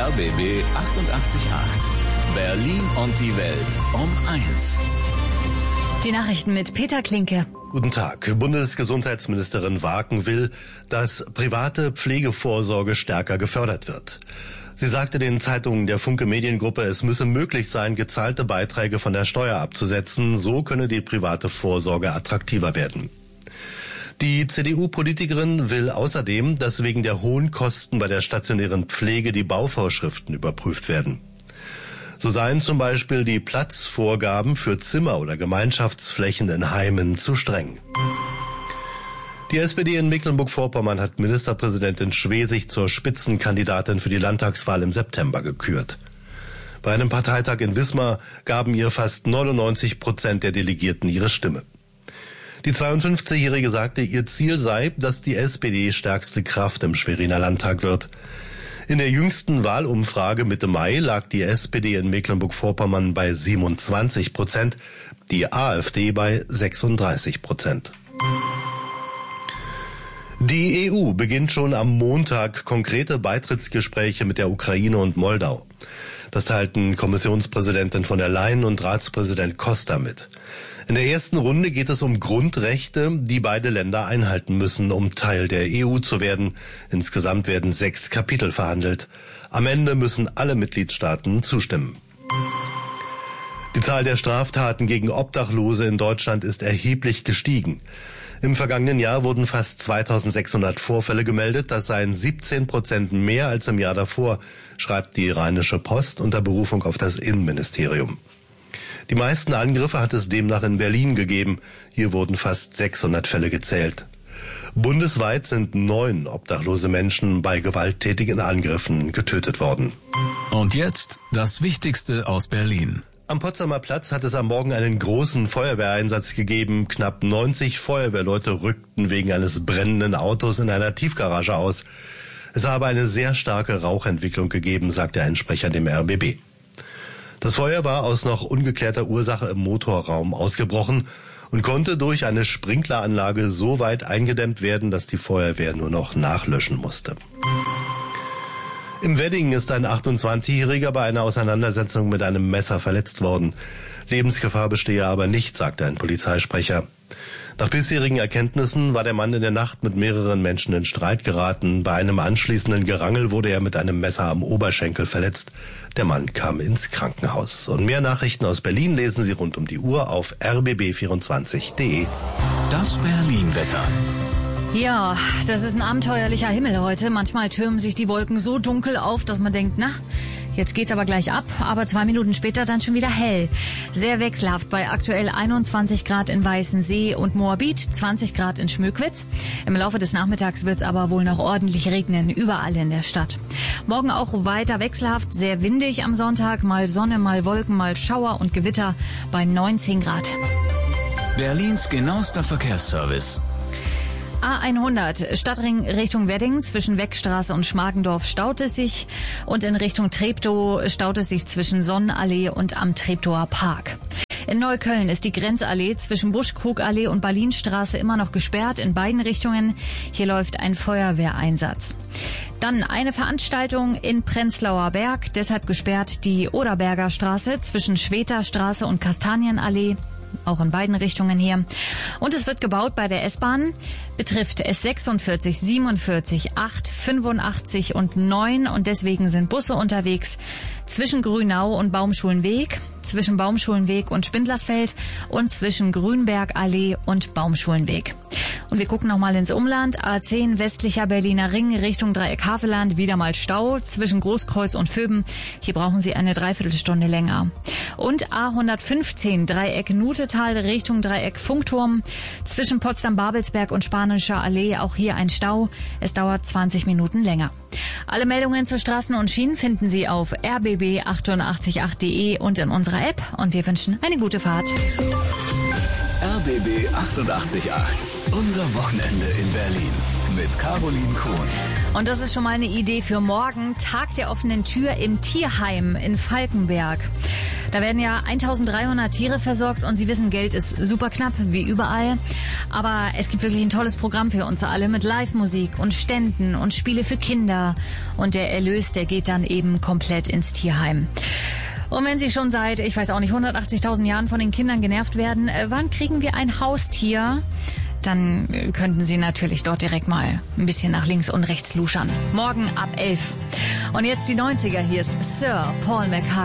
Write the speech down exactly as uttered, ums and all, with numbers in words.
R B B achtundachtzig Komma acht. Berlin und die Welt um eins. Die Nachrichten mit Peter Klinke. Guten Tag. Bundesgesundheitsministerin Waken will, dass private Pflegevorsorge stärker gefördert wird. Sie sagte den Zeitungen der Funke Mediengruppe, es müsse möglich sein, gezahlte Beiträge von der Steuer abzusetzen. So könne die private Vorsorge attraktiver werden. Die C D U-Politikerin will außerdem, dass wegen der hohen Kosten bei der stationären Pflege die Bauvorschriften überprüft werden. So seien zum Beispiel die Platzvorgaben für Zimmer oder Gemeinschaftsflächen in Heimen zu streng. Die S P D in Mecklenburg-Vorpommern hat Ministerpräsidentin Schwesig zur Spitzenkandidatin für die Landtagswahl im September gekürt. Bei einem Parteitag in Wismar gaben ihr fast neunundneunzig Prozent der Delegierten ihre Stimme. Die zweiundfünfzigjährige sagte, ihr Ziel sei, dass die S P D stärkste Kraft im Schweriner Landtag wird. In der jüngsten Wahlumfrage Mitte Mai lag die S P D in Mecklenburg-Vorpommern bei siebenundzwanzig Prozent, die AfD bei sechsunddreißig Prozent. Die E U beginnt schon am Montag konkrete Beitrittsgespräche mit der Ukraine und Moldau. Das teilten Kommissionspräsidentin von der Leyen und Ratspräsident Costa mit. In der ersten Runde geht es um Grundrechte, die beide Länder einhalten müssen, um Teil der E U zu werden. Insgesamt werden sechs Kapitel verhandelt. Am Ende müssen alle Mitgliedstaaten zustimmen. Die Zahl der Straftaten gegen Obdachlose in Deutschland ist erheblich gestiegen. Im vergangenen Jahr wurden fast zweitausendsechshundert Vorfälle gemeldet. Das seien siebzehn Prozent mehr als im Jahr davor, schreibt die Rheinische Post unter Berufung auf das Innenministerium. Die meisten Angriffe hat es demnach in Berlin gegeben. Hier wurden fast sechshundert Fälle gezählt. Bundesweit sind neun obdachlose Menschen bei gewalttätigen Angriffen getötet worden. Und jetzt das Wichtigste aus Berlin. Am Potsdamer Platz hat es am Morgen einen großen Feuerwehreinsatz gegeben. Knapp neunzig Feuerwehrleute rückten wegen eines brennenden Autos in einer Tiefgarage aus. Es habe eine sehr starke Rauchentwicklung gegeben, sagte ein Sprecher dem R B B. Das Feuer war aus noch ungeklärter Ursache im Motorraum ausgebrochen und konnte durch eine Sprinkleranlage so weit eingedämmt werden, dass die Feuerwehr nur noch nachlöschen musste. Im Wedding ist ein achtundzwanzigjähriger bei einer Auseinandersetzung mit einem Messer verletzt worden. Lebensgefahr bestehe aber nicht, sagte ein Polizeisprecher. Nach bisherigen Erkenntnissen war der Mann in der Nacht mit mehreren Menschen in Streit geraten. Bei einem anschließenden Gerangel wurde er mit einem Messer am Oberschenkel verletzt. Der Mann kam ins Krankenhaus. Und mehr Nachrichten aus Berlin lesen Sie rund um die Uhr auf r b b vierundzwanzig punkt d e. Das Berlin-Wetter. Ja, das ist ein abenteuerlicher Himmel heute. Manchmal türmen sich die Wolken so dunkel auf, dass man denkt, na, jetzt geht's aber gleich ab, aber zwei Minuten später dann schon wieder hell. Sehr wechselhaft bei aktuell einundzwanzig Grad in Weißensee und Moabit, zwanzig Grad in Schmöckwitz. Im Laufe des Nachmittags wird's aber wohl noch ordentlich regnen, überall in der Stadt. Morgen auch weiter wechselhaft, sehr windig am Sonntag, mal Sonne, mal Wolken, mal Schauer und Gewitter bei neunzehn Grad. Berlins genauester Verkehrsservice. A hundert, Stadtring Richtung Wedding, zwischen Weckstraße und Schmargendorf staut es sich und in Richtung Treptow staut es sich zwischen Sonnenallee und am Treptower Park. In Neukölln ist die Grenzallee zwischen Buschkrugallee und Berlinstraße immer noch gesperrt in beiden Richtungen. Hier läuft ein Feuerwehreinsatz. Dann eine Veranstaltung in Prenzlauer Berg, deshalb gesperrt die Oderberger Straße zwischen Schweterstraße und Kastanienallee. Auch in beiden Richtungen hier. Und es wird gebaut bei der S-Bahn, betrifft S sechsundvierzig, siebenundvierzig, acht, fünfundachtzig und neun und deswegen sind Busse unterwegs zwischen Grünau und Baumschulenweg, zwischen Baumschulenweg und Spindlersfeld und zwischen Grünbergallee und Baumschulenweg. Und wir gucken nochmal ins Umland. A zehn westlicher Berliner Ring Richtung Dreieck Havelland, wieder mal Stau zwischen Großkreuz und Vöben. Hier brauchen Sie eine Dreiviertelstunde länger. Und A hundertfünfzehn Dreieck Nutetal Richtung Dreieck Funkturm zwischen Potsdam-Babelsberg und Spanischer Allee. Auch hier ein Stau. Es dauert zwanzig Minuten länger. Alle Meldungen zu Straßen und Schienen finden Sie auf r b b achtundachtzig Punkt acht punkt d e und in unserer App. Und wir wünschen eine gute Fahrt. R B B achtundachtzig Punkt acht. Unser Wochenende in Berlin. mit Caroline Kuhn. Und das ist schon mal eine Idee für morgen. Tag der offenen Tür im Tierheim in Falkenberg. Da werden ja eintausenddreihundert Tiere versorgt und Sie wissen, Geld ist super knapp, wie überall. Aber es gibt wirklich ein tolles Programm für uns alle mit Live-Musik und Ständen und Spiele für Kinder. Und der Erlös, der geht dann eben komplett ins Tierheim. Und wenn Sie schon seit, ich weiß auch nicht, hundertachtzigtausend Jahren von den Kindern genervt werden, äh, wann kriegen wir ein Haustier? Dann äh, könnten Sie natürlich dort direkt mal ein bisschen nach links und rechts luschern. Morgen ab elf. Und jetzt die neunziger, hier ist Sir Paul McCartney.